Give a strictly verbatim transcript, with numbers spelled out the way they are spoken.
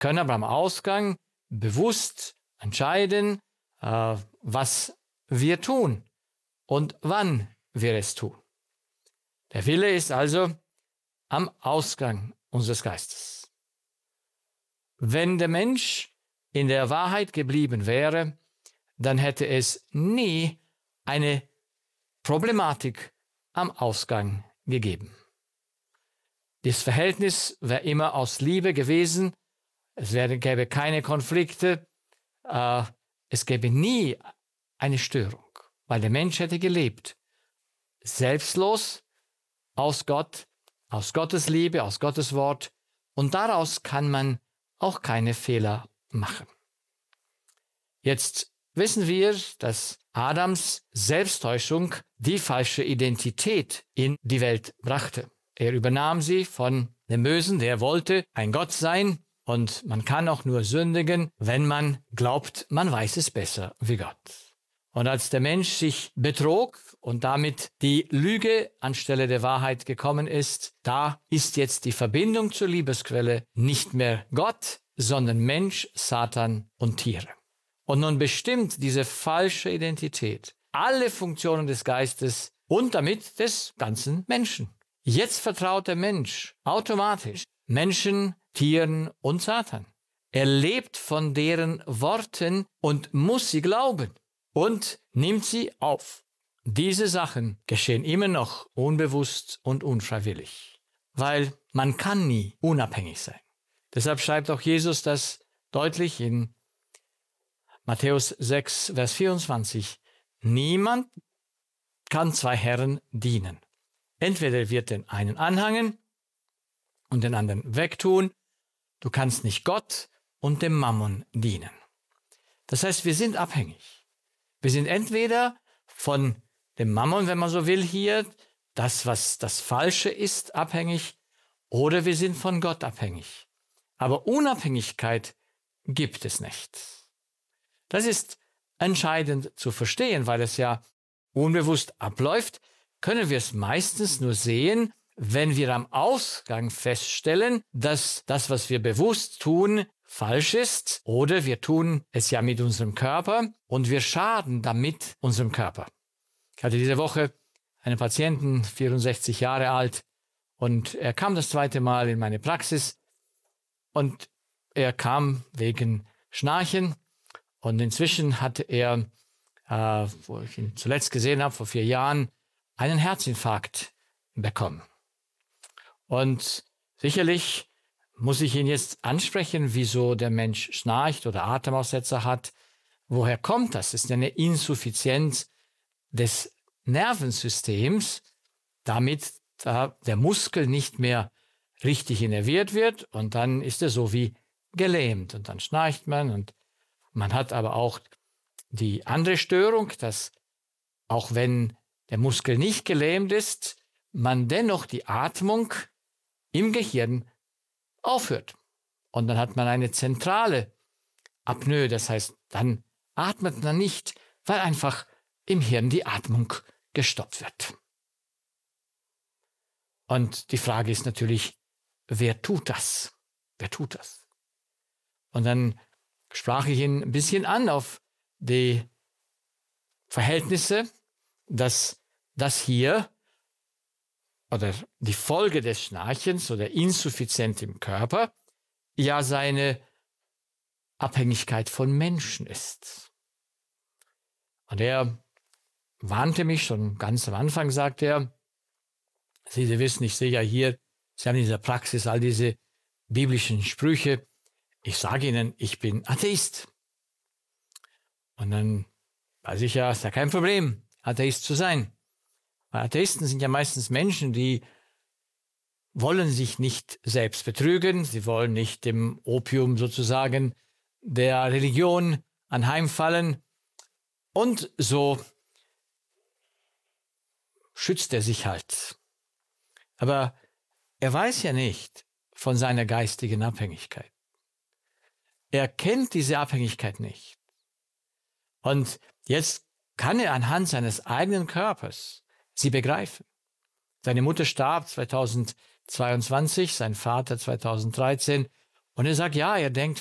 können aber am Ausgang bewusst entscheiden, äh, was wir tun und wann wir es tun. Der Wille ist also am Ausgang unseres Geistes. Wenn der Mensch in der Wahrheit geblieben wäre, dann hätte es nie eine Problematik am Ausgang gegeben. Das Verhältnis wäre immer aus Liebe gewesen, es wäre, gäbe keine Konflikte, äh, es gäbe nie eine Störung, weil der Mensch hätte gelebt, selbstlos, aus Gott, aus Gottes Liebe, aus Gottes Wort, und daraus kann man auch keine Fehler machen. Jetzt wissen wir, dass Adams Selbsttäuschung die falsche Identität in die Welt brachte. Er übernahm sie von dem Bösen, der wollte ein Gott sein, und man kann auch nur sündigen, wenn man glaubt, man weiß es besser wie Gott. Und als der Mensch sich betrog und damit die Lüge anstelle der Wahrheit gekommen ist, da ist jetzt die Verbindung zur Liebesquelle nicht mehr Gott, sondern Mensch, Satan und Tiere. Und nun bestimmt diese falsche Identität alle Funktionen des Geistes und damit des ganzen Menschen. Jetzt vertraut der Mensch automatisch Menschen, Tieren und Satan. Er lebt von deren Worten und muss sie glauben und nimmt sie auf. Diese Sachen geschehen immer noch unbewusst und unfreiwillig, weil man kann nie unabhängig sein. Deshalb schreibt auch Jesus das deutlich in Matthäus sechs, Vers vierundzwanzig. Niemand kann zwei Herren dienen. Entweder wird den einen anhangen und den anderen wegtun. Du kannst nicht Gott und dem Mammon dienen. Das heißt, wir sind abhängig. Wir sind entweder von dem Mammon, wenn man so will hier, das, was das Falsche ist, abhängig, oder wir sind von Gott abhängig. Aber Unabhängigkeit gibt es nicht. Das ist entscheidend zu verstehen, weil es ja unbewusst abläuft, können wir es meistens nur sehen, wenn wir am Ausgang feststellen, dass das, was wir bewusst tun, falsch ist, oder wir tun es ja mit unserem Körper und wir schaden damit unserem Körper. Ich hatte diese Woche einen Patienten, vierundsechzig Jahre alt, und er kam das zweite Mal in meine Praxis und er kam wegen Schnarchen, und inzwischen hatte er, äh, wo ich ihn zuletzt gesehen habe, vor vier Jahren, einen Herzinfarkt bekommen. Und sicherlich muss ich ihn jetzt ansprechen, wieso der Mensch schnarcht oder Atemaussetzer hat. Woher kommt das? Es ist eine Insuffizienz des Nervensystems, damit da der Muskel nicht mehr richtig innerviert wird, und dann ist er so wie gelähmt und dann schnarcht man. Und man hat aber auch die andere Störung, dass auch wenn der Muskel nicht gelähmt ist, man dennoch die Atmung im Gehirn aufhört. Und dann hat man eine zentrale Apnoe, das heißt, dann atmet man nicht, weil einfach im Hirn die Atmung gestoppt wird. Und die Frage ist natürlich, wer tut das? Wer tut das? Und dann sprach ich ihn ein bisschen an auf die Verhältnisse, dass das hier oder die Folge des Schnarchens oder Insuffizienz im Körper ja seine Abhängigkeit von Menschen ist. Und er warnte mich schon ganz am Anfang, sagte er, Sie, Sie wissen, ich sehe ja hier, Sie haben in dieser Praxis all diese biblischen Sprüche. Ich sage Ihnen, ich bin Atheist. Und dann weiß ich ja, ist ja kein Problem, Atheist zu sein. Weil Atheisten sind ja meistens Menschen, die wollen sich nicht selbst betrügen, sie wollen nicht dem Opium sozusagen der Religion anheimfallen. Und so schützt er sich halt. Aber er weiß ja nicht von seiner geistigen Abhängigkeit. Er kennt diese Abhängigkeit nicht. Und jetzt kann er anhand seines eigenen Körpers sie begreifen. Seine Mutter starb zweitausendzweiundzwanzig, sein Vater zweitausenddreizehn, Und er sagt, ja, er denkt